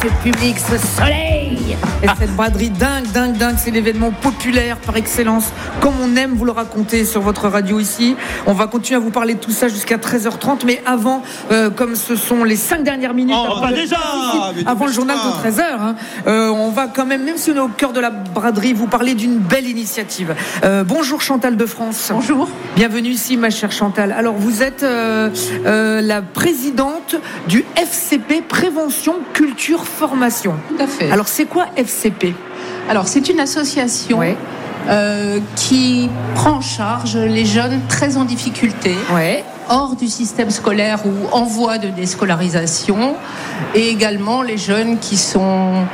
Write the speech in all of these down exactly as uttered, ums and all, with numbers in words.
ce public, ce soleil. Et cette braderie dingue, dingue, dingue, c'est l'événement populaire par excellence, comme on aime vous le raconter sur votre radio ici. On va continuer à vous parler de tout ça jusqu'à treize heures trente, mais avant, euh, comme ce sont les cinq dernières minutes, oh, avant, pas le, déjà, avant le journal de treize heures, hein, euh, on va quand même, même si on est au cœur de la braderie, vous parler d'une belle initiative. Euh, bonjour Chantal de France. Bonjour. Bienvenue ici, ma chère Chantal. Alors, vous êtes euh, euh, la présidente du F C P Prévention, Culture, Formation. Tout à fait. Alors, c'est quoi F C P ? Alors, c'est une association ouais. euh, qui prend en charge les jeunes très en difficulté, ouais. hors du système scolaire ou en voie de déscolarisation, et également les jeunes qui sont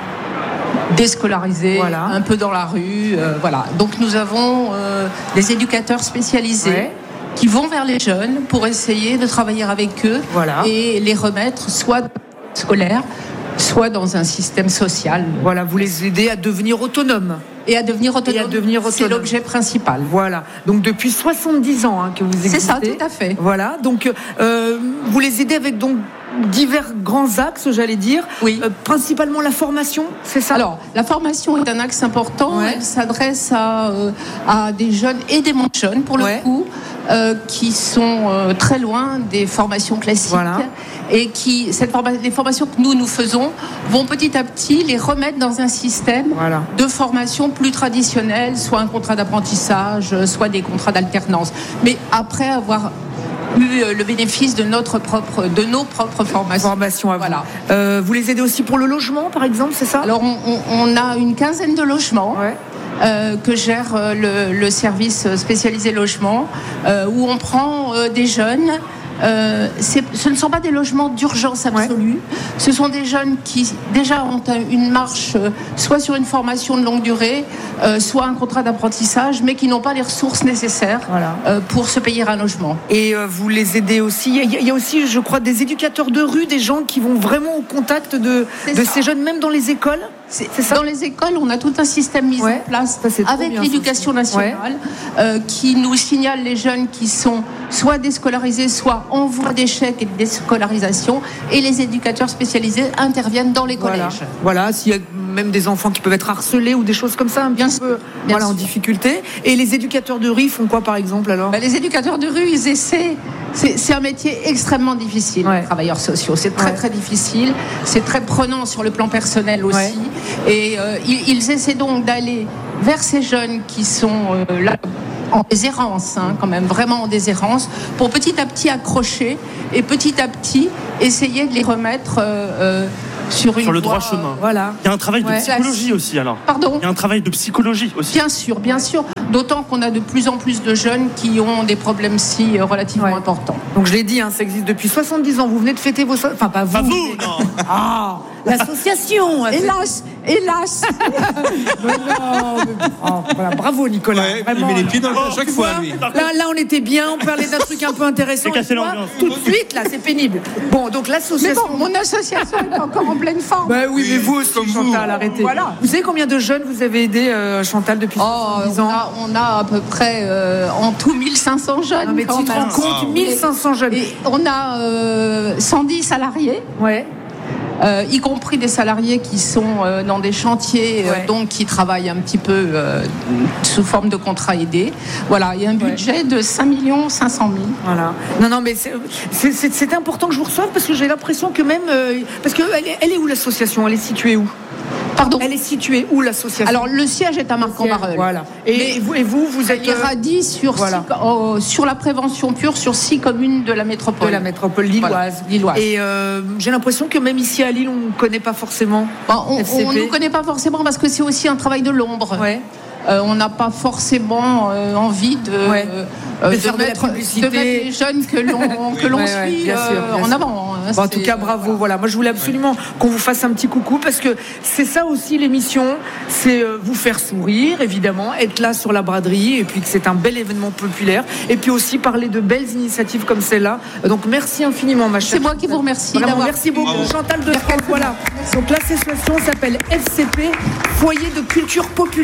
déscolarisés, voilà. un peu dans la rue. Euh, voilà. Donc, nous avons euh, des éducateurs spécialisés. Ouais. Qui vont vers les jeunes pour essayer de travailler avec eux voilà. et les remettre soit dans le scolaire, soit dans un système social. Voilà, vous les aidez à devenir autonomes. Et à devenir autonome, et à devenir autonome. C'est l'objet principal. Voilà, donc depuis soixante-dix ans hein, que vous existez. C'est ça, tout à fait. Voilà, donc euh, vous les aidez avec donc divers grands axes, j'allais dire. Oui. Euh, principalement la formation, c'est ça ? Alors, la formation est un axe important. Ouais. Elle s'adresse à, euh, à des jeunes et des moins jeunes, pour le ouais. coup, euh, qui sont euh, très loin des formations classiques. Voilà. Et qui, cette forma- les formations que nous, nous faisons, vont petit à petit les remettre dans un système voilà. de formation plus traditionnel, soit un contrat d'apprentissage, soit des contrats d'alternance. Mais après avoir eu le bénéfice de notre propre, de nos propres formations. Formation à vous. Voilà. Euh, vous les aidez aussi pour le logement, par exemple, c'est ça ? Alors, on, on, on a une quinzaine de logements. Ouais. Euh, que gère euh, le, le service spécialisé logement, euh, où on prend euh, des jeunes. Euh, c'est, ce ne sont pas des logements d'urgence absolue. Ouais. Ce sont des jeunes qui déjà ont une marche, euh, soit sur une formation de longue durée, euh, soit un contrat d'apprentissage, mais qui n'ont pas les ressources nécessaires voilà. euh, pour se payer un logement. Et euh, vous les aidez aussi. Il y, a, il y a aussi, je crois, des éducateurs de rue, des gens qui vont vraiment au contact de, de ces jeunes, même dans les écoles. C'est, c'est ça. Dans les écoles, on a tout un système mis ouais, en place ça, avec bien, l'éducation nationale ouais. euh, qui nous signale les jeunes qui sont soit déscolarisés, soit en voie d'échec et de déscolarisation, et les éducateurs spécialisés interviennent dans les voilà. collèges. Voilà, s'il y a même des enfants qui peuvent être harcelés ou des choses comme ça, un bien petit sûr, peu bien voilà, sûr. en difficulté. Et les éducateurs de rue font quoi, par exemple, alors ? Ben, les éducateurs de rue, ils essaient. C'est, c'est un métier extrêmement difficile, ouais. les travailleurs sociaux. C'est très, ouais. très difficile. C'est très prenant sur le plan personnel aussi. Ouais. Et euh, ils, ils essaient donc d'aller vers ces jeunes qui sont euh, là en déshérence, hein, quand même, vraiment en déshérence, pour petit à petit accrocher et petit à petit essayer de les remettre euh, euh, sur une sur le voie, droit chemin. Euh, voilà. Il y a un travail de ouais. psychologie aussi, alors. Pardon ? Il y a un travail de psychologie aussi. Bien sûr, bien sûr. D'autant qu'on a de plus en plus de jeunes qui ont des problèmes si relativement ouais. importants. Donc je l'ai dit, hein, ça existe depuis soixante-dix ans. Vous venez de fêter vos... So- enfin, pas vous. Pas vous, non. Ah, l'association. Hélas, hélas. mais non, mais... Oh, voilà, bravo Nicolas. Ouais, vraiment, il met les pieds dans le oh, à chaque fois, lui. Là, là, on était bien, on parlait d'un truc un peu intéressant. C'est cassé l'ambiance. Tout de suite, là, c'est pénible. Bon, donc l'association... Mais bon, mon association est encore en pleine forme. Bah oui, mais vous aussi, comme Chantal, vous. Arrêtez. Voilà. Vous savez combien de jeunes vous avez aidé, euh, Chantal, depuis oh, dix ans ? on a, on a à peu près euh, en tout mille cinq cents jeunes. Non, mais tu te rends compte, ah, mille cinq cents jeunes. Et on a euh, cent dix salariés. Ouais. Euh, y compris des salariés qui sont euh, dans des chantiers, euh, ouais. donc qui travaillent un petit peu euh, sous forme de contrat aidé. Voilà, il y a un budget ouais. de cinq millions cinq cent mille. Voilà. Non, non, mais c'est, c'est, c'est, c'est important que je vous reçoive parce que j'ai l'impression que même... Euh, parce qu'elle est, elle est où l'association ? Elle est située où ? Pardon ? Elle est située où l'association ? Alors le siège est à Marcq-en-Barœul. Voilà. Et, et, vous, et vous, vous êtes... Elle irradie sur, voilà. six, oh, sur la prévention pure sur six communes de la métropole. De la métropole lilloise. Voilà. lilloise. Et euh, j'ai l'impression que même ici à Lille, on ne connaît pas forcément bon, on ne nous connaît pas forcément parce que c'est aussi un travail de l'ombre. Ouais. Euh, on n'a pas forcément euh, envie de... Ouais. Euh, de, de, faire mettre, de la publicité, de mettre les jeunes que l'on, que l'on ouais, suit ouais, bien sûr, bien euh, en sûr. avant. Hein, bon, en tout cas, bravo. Voilà. voilà. Moi, je voulais absolument qu'on vous fasse un petit coucou parce que c'est ça aussi l'émission, c'est euh, vous faire sourire, évidemment, être là sur la braderie et puis que c'est un bel événement populaire et puis aussi parler de belles initiatives comme celle-là. Donc, merci infiniment, ma chère. C'est moi qui vous remercie. Vraiment, d'avoir... Merci beaucoup, bravo. Chantal de France. Voilà. Donc, l'association s'appelle F C P, Foyer de Culture Populaire.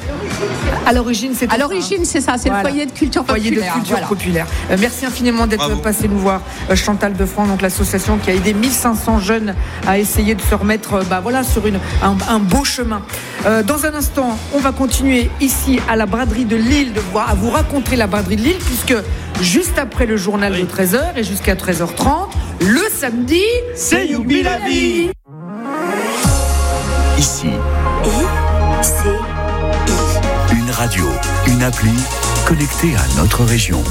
À l'origine, c'est à l'origine, c'est ça, c'est voilà. le foyer de culture populaire. Foyer de culture voilà. populaire. Euh, merci infiniment d'être Bravo. passé nous voir, euh, Chantal Defrant, donc l'association qui a aidé mille cinq cents jeunes à essayer de se remettre, euh, bah voilà, sur une un, un beau chemin. Euh, dans un instant, on va continuer ici à la braderie de Lille, de voir, à vous raconter la braderie de Lille, puisque juste après le journal oui. de treize heures et jusqu'à treize heures trente, le samedi, c'est Youpi la vie. Ici, I, c'est I. Une radio, une appli connectée à notre région.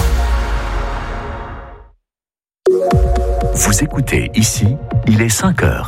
Vous écoutez Ici, il est cinq heures.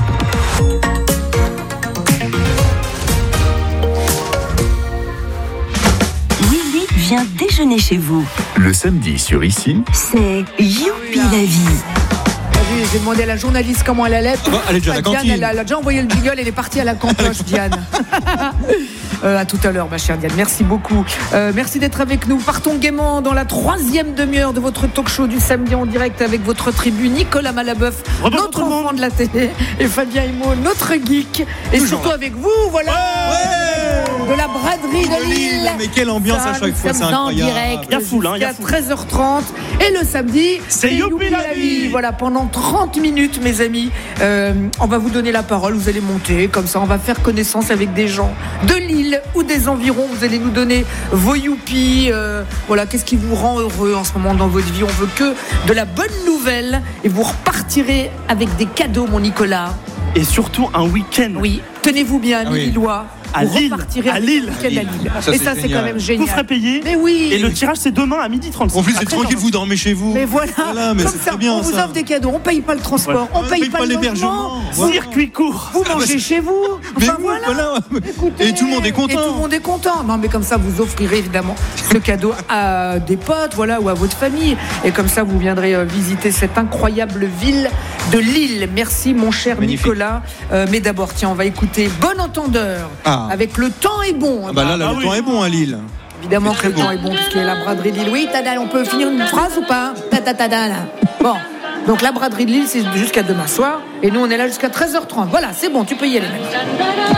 Willy vient déjeuner chez vous. Le samedi sur Ici, c'est Youpi la vie. J'ai demandé à la journaliste comment elle allait. Ah bah, elle est déjà à la Diane, cantine. Elle a, elle a déjà envoyé le jingle, elle est partie à la campoche, Diane. euh, à tout à l'heure, ma chère Diane. Merci beaucoup. Euh, merci d'être avec nous. Partons gaiement dans la troisième demi-heure de votre talk show du samedi en direct avec votre tribu Nicolas Malabeuf, Rebonjour notre enfant de la télé, et Fabien Himo, notre geek. Et Toujours. surtout avec vous, voilà, ouais de la braderie de Lille. Mais quelle ambiance ça, à chaque fois, c'est incroyable. Direct, il y a foule, hein, il y a foule. treize heures trente. Et le samedi, c'est Youpi la vie. Voilà, pendant trente minutes, mes amis, euh, on va vous donner la parole. Vous allez monter, comme ça, on va faire connaissance avec des gens de Lille ou des environs. Vous allez nous donner vos youpi. Euh, voilà, qu'est-ce qui vous rend heureux en ce moment dans votre vie? On veut que de la bonne nouvelle et vous repartirez avec des cadeaux, mon Nicolas. Et surtout un week-end. Oui, tenez-vous bien, ah, Lillois. Oui. À Lille, à Lille. À Lille. Ça, et ça, c'est, c'est quand même génial. Vous ferez payer. Mais oui. Et le tirage, c'est demain à midi trente-six. En plus, c'est tranquille, vous dormez chez vous. Mais voilà. voilà mais comme c'est ça, bien, on vous ça. offre des cadeaux. On paye pas le transport. Voilà. On, paye, paye pas, pas l'hébergement. Voilà. Circuit court. Vous mangez chez vous. Mais enfin, oui, voilà. voilà. Écoutez, et tout le monde est content. Et tout le monde est content. Non, mais comme ça, vous offrirez évidemment ce cadeau à des potes, voilà, ou à votre famille. Et comme ça, vous viendrez visiter cette incroyable ville de Lille. Merci, mon cher Magnifique. Nicolas. Euh, mais d'abord, tiens, on va écouter Bon Entendeur ah. avec Le Temps est bon. Ah bah là, là ah, le oui. temps est bon à Lille. Évidemment que le bon. temps est bon, puisqu'il y a la braderie de Lille. Oui, tada, on peut finir une phrase ou pas? Tada, tada, là. Bon, donc la braderie de Lille, c'est jusqu'à demain soir. Et nous, on est là jusqu'à treize heures trente. Voilà, c'est bon, tu peux y aller.